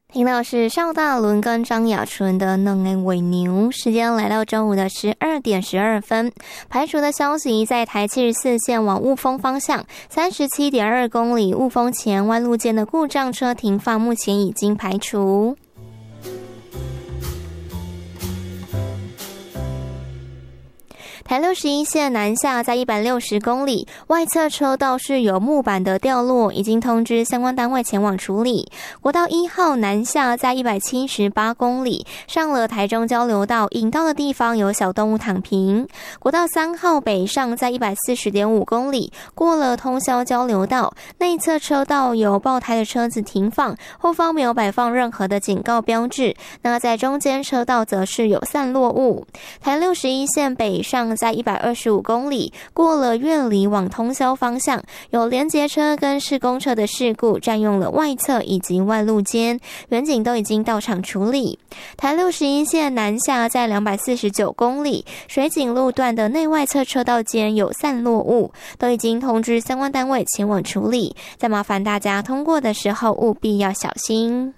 听到是邵大伦跟张雅纯的《两个尾牛》，时间来到中午的12点12分。排除的消息，在台74线往雾峰方向37.2公里雾峰前弯路间的故障车停放，目前已经排除。台61线南下在160公里，外侧车道是有木板的掉落，已经通知相关单位前往处理。国道1号南下在178公里，上了台中交流道，引道的地方有小动物躺平。国道3号北上在140.5公里，过了通霄交流道，内侧车道有爆胎的车子停放，后方没有摆放任何的警告标志。那在中间车道则是有散落物。台61线北上在125公里，过了苑里往通霄方向，有连结车跟施工车的事故，占用了外侧以及外路间，远警都已经到场处理。台61线南下在249公里，水井路段的内外侧车道间有散落物，都已经通知相关单位前往处理。再麻烦大家通过的时候务必要小心。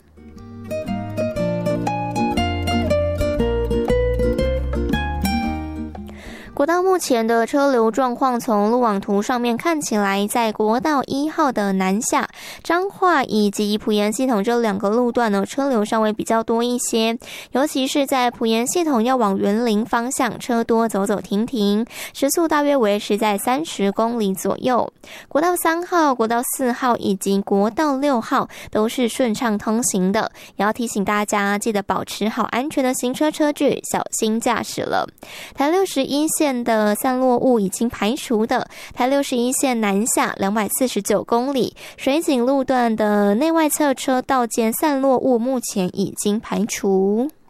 国道目前的车流状况，从路网图上面看起来，在国道1号的南下、彰化以及埔盐系统这2个路段呢，车流稍微比较多一些，尤其是在埔盐系统要往员林方向，车多走走停停，时速大约维持在30公里左右。国道3号、国道4号以及国道6号都是顺畅通行的，也要提醒大家记得保持好安全的行车车距，小心驾驶了。台61线的散落物已经排除的，台61线南下249公里，水井路段的内外侧车道间散落物目前已经排除。